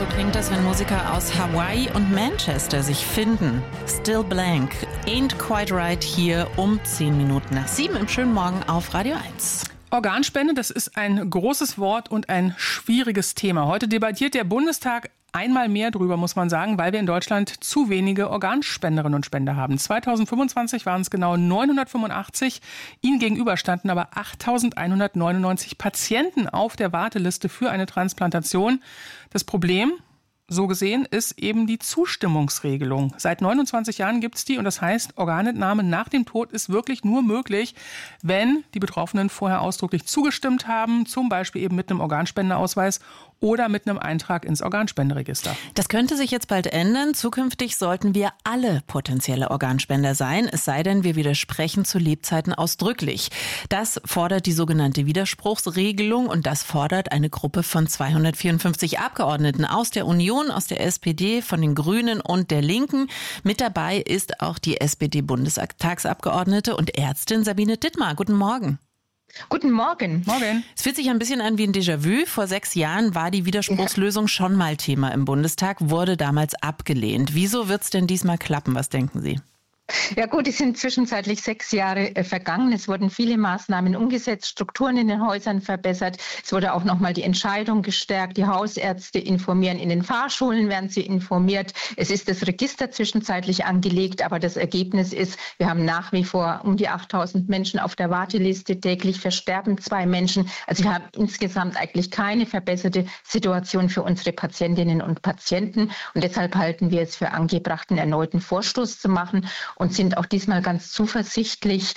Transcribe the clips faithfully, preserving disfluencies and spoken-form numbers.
So klingt das, wenn Musiker aus Hawaii und Manchester sich finden. Still Blank, Ain't Quite Right hier um zehn Minuten nach sieben im schönen Morgen auf Radio eins. Organspende, das ist ein großes Wort und ein schwieriges Thema. Heute debattiert der Bundestag einmal mehr drüber, muss man sagen, weil wir in Deutschland zu wenige Organspenderinnen und Spender haben. zweitausendfünfundzwanzig waren es genau neunhundertfünfundachtzig. Ihnen gegenüber standen aber achttausendeinhundertneunundneunzig Patienten auf der Warteliste für eine Transplantation. Das Problem, so gesehen, ist eben die Zustimmungsregelung. Seit neunundzwanzig Jahren gibt es die und das heißt, Organentnahme nach dem Tod ist wirklich nur möglich, wenn die Betroffenen vorher ausdrücklich zugestimmt haben, zum Beispiel eben mit einem Organspendeausweis oder mit einem Eintrag ins Organspenderegister. Das könnte sich jetzt bald ändern. Zukünftig sollten wir alle potenzielle Organspender sein, es sei denn, wir widersprechen zu Lebzeiten ausdrücklich. Das fordert die sogenannte Widerspruchsregelung und das fordert eine Gruppe von zweihundertvierundfünfzig Abgeordneten aus der Union, aus der S P D, von den Grünen und der Linken. Mit dabei ist auch die S P D-Bundestagsabgeordnete und Ärztin Sabine Dittmar. Guten Morgen. Guten Morgen. Morgen. Es fühlt sich ein bisschen an wie ein Déjà-vu. Vor sechs Jahren war die Widerspruchslösung schon mal Thema im Bundestag, wurde damals abgelehnt. Wieso wird es denn diesmal klappen? Was denken Sie? Ja gut, es sind zwischenzeitlich sechs Jahre äh, vergangen. Es wurden viele Maßnahmen umgesetzt, Strukturen in den Häusern verbessert. Es wurde auch nochmal die Entscheidung gestärkt. Die Hausärzte informieren, in den Fahrschulen werden sie informiert. Es ist das Register zwischenzeitlich angelegt, aber das Ergebnis ist, wir haben nach wie vor um die achttausend Menschen auf der Warteliste. Täglich versterben zwei Menschen. Also wir haben insgesamt eigentlich keine verbesserte Situation für unsere Patientinnen und Patienten. Und deshalb halten wir es für angebracht, einen erneuten Vorstoß zu machen. Und sind auch diesmal ganz zuversichtlich,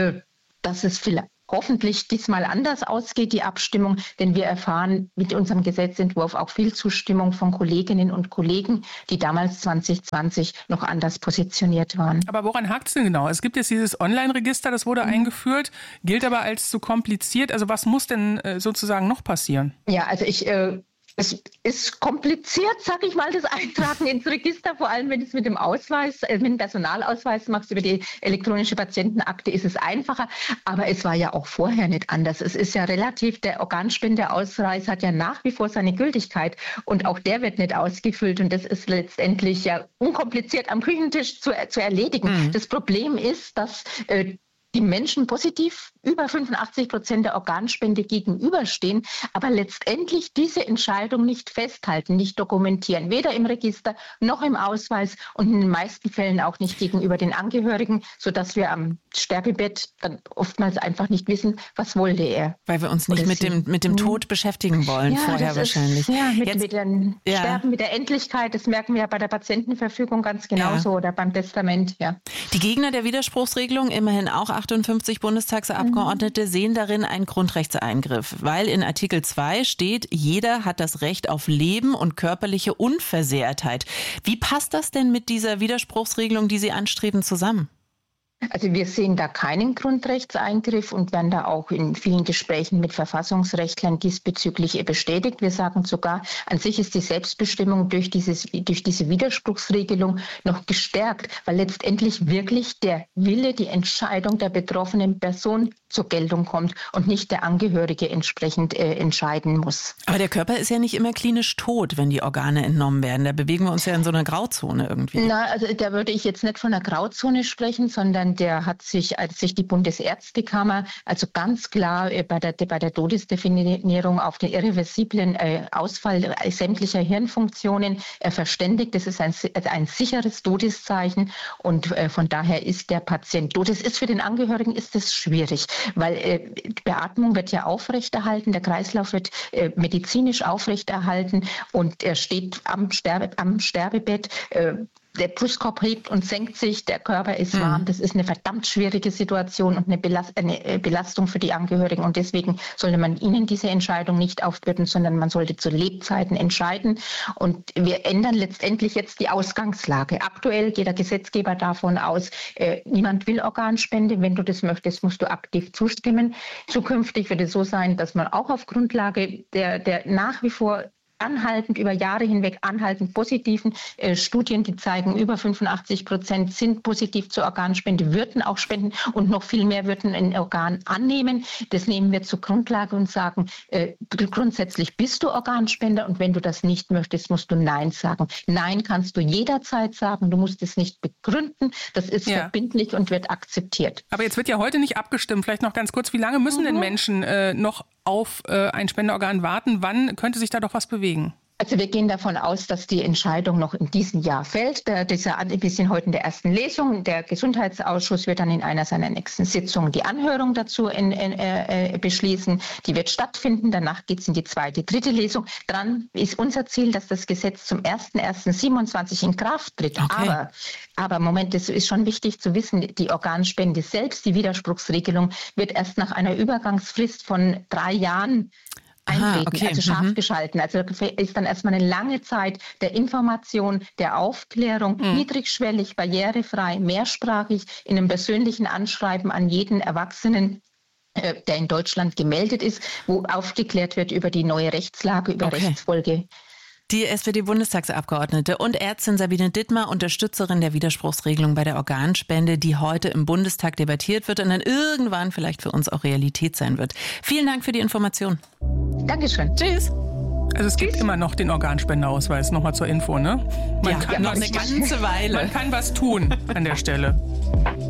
dass es vielleicht hoffentlich diesmal anders ausgeht, die Abstimmung. Denn wir erfahren mit unserem Gesetzentwurf auch viel Zustimmung von Kolleginnen und Kollegen, die damals zwanzig zwanzig noch anders positioniert waren. Aber woran hakt es denn genau? Es gibt jetzt dieses Online-Register, das wurde mhm. eingeführt, gilt aber als zu kompliziert. Also was muss denn sozusagen noch passieren? Ja, also ich... Äh, Es ist kompliziert, sag ich mal, das Eintragen ins Register, vor allem wenn du es mit dem Ausweis, äh, mit dem Personalausweis machst, über die elektronische Patientenakte ist es einfacher. Aber es war ja auch vorher nicht anders. Es ist ja relativ, der Organspendeausweis hat ja nach wie vor seine Gültigkeit und auch der wird nicht ausgefüllt und das ist letztendlich ja unkompliziert am Küchentisch zu, zu erledigen. Mhm. Das Problem ist, dass äh, die Menschen positiv über fünfundachtzig Prozent der Organspende gegenüberstehen, aber letztendlich diese Entscheidung nicht festhalten, nicht dokumentieren, weder im Register noch im Ausweis und in den meisten Fällen auch nicht gegenüber den Angehörigen, sodass wir am Sterbebett dann oftmals einfach nicht wissen, was wollte er. Weil wir uns nicht Oder mit dem, mit dem Tod beschäftigen wollen, ja, vorher das wahrscheinlich. Ist, ja, mit, Jetzt, mit dem ja. Sterben, mit der Endlichkeit, das merken wir ja bei der Patientenverfügung ganz genauso ja. oder beim Testament. Ja. Die Gegner der Widerspruchsregelung, immerhin auch achtundfünfzig Bundestagsabgeordnete, mhm. sehen darin einen Grundrechtseingriff, weil in Artikel zwei steht, jeder hat das Recht auf Leben und körperliche Unversehrtheit. Wie passt das denn mit dieser Widerspruchsregelung, die Sie anstreben, zusammen? Also wir sehen da keinen Grundrechtseingriff und werden da auch in vielen Gesprächen mit Verfassungsrechtlern diesbezüglich bestätigt. Wir sagen sogar, an sich ist die Selbstbestimmung durch, dieses, durch diese Widerspruchsregelung noch gestärkt, weil letztendlich wirklich der Wille, die Entscheidung der betroffenen Person zur Geltung kommt und nicht der Angehörige entsprechend äh, entscheiden muss. Aber der Körper ist ja nicht immer klinisch tot, wenn die Organe entnommen werden. Da bewegen wir uns ja in so einer Grauzone irgendwie. Na, also da würde ich jetzt nicht von einer Grauzone sprechen, sondern der hat sich, als sich die Bundesärztekammer also ganz klar äh, bei der bei der Todesdefinierung auf den irreversiblen äh, Ausfall sämtlicher Hirnfunktionen äh, verständigt. Das ist ein, ein sicheres Todeszeichen und äh, von daher ist der Patient tot. Das ist für den Angehörigen ist das schwierig, weil äh, die Beatmung wird ja aufrechterhalten, der Kreislauf wird äh, medizinisch aufrechterhalten und er steht am, Sterbe, am Sterbebett. Äh, Der Brustkorb hebt und senkt sich, der Körper ist warm. Das ist eine verdammt schwierige Situation und eine, Belast- eine Belastung für die Angehörigen. Und deswegen sollte man ihnen diese Entscheidung nicht aufbürden, sondern man sollte zu Lebzeiten entscheiden. Und wir ändern letztendlich jetzt die Ausgangslage. Aktuell geht der Gesetzgeber davon aus, äh, niemand will Organspende. Wenn du das möchtest, musst du aktiv zustimmen. Zukünftig wird es so sein, dass man auch auf Grundlage der, der nach wie vor anhaltend, über Jahre hinweg anhaltend positiven äh, Studien, die zeigen, über fünfundachtzig Prozent sind positiv zur Organspende, würden auch spenden und noch viel mehr würden ein Organ annehmen. Das nehmen wir zur Grundlage und sagen, äh, grundsätzlich bist du Organspender und wenn du das nicht möchtest, musst du Nein sagen. Nein kannst du jederzeit sagen, du musst es nicht begründen, das ist ja. verbindlich und wird akzeptiert. Aber jetzt wird ja heute nicht abgestimmt. Vielleicht noch ganz kurz, wie lange müssen mhm. denn Menschen äh, noch auf äh, ein Spenderorgan warten? Wann könnte sich da doch was bewegen? Also wir gehen davon aus, dass die Entscheidung noch in diesem Jahr fällt. Der, dieser, wir sind heute in der ersten Lesung. Der Gesundheitsausschuss wird dann in einer seiner nächsten Sitzungen die Anhörung dazu in, in, äh, beschließen. Die wird stattfinden. Danach geht es in die zweite, dritte Lesung. Dann ist unser Ziel, dass das Gesetz zum ersten ersten siebenundzwanzig in Kraft tritt. Okay. Aber, aber Moment, es ist schon wichtig zu wissen, die Organspende selbst, die Widerspruchsregelung, wird erst nach einer Übergangsfrist von drei Jahren eintreten, Aha, okay. also scharf mhm. geschalten. Also ist dann erstmal eine lange Zeit der Information, der Aufklärung, mhm. niedrigschwellig, barrierefrei, mehrsprachig, in einem persönlichen Anschreiben an jeden Erwachsenen, äh, der in Deutschland gemeldet ist, wo aufgeklärt wird über die neue Rechtslage, über okay. Rechtsfolge. Die S P D-Bundestagsabgeordnete und Ärztin Sabine Dittmar, Unterstützerin der Widerspruchsregelung bei der Organspende, die heute im Bundestag debattiert wird und dann irgendwann vielleicht für uns auch Realität sein wird. Vielen Dank für die Information. Dankeschön. Tschüss. Also es gibt Tschüss. immer noch den Organspenderausweis, nochmal zur Info, ne? Man ja, kann noch was, eine ganze Weile. Man kann was tun an der Stelle.